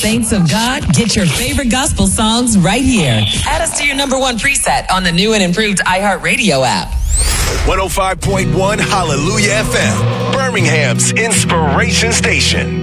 Saints of God, get your favorite gospel songs right here. Add us to your number one preset on the new and improved iHeartRadio app. 105.1 Hallelujah FM, Birmingham's inspiration station.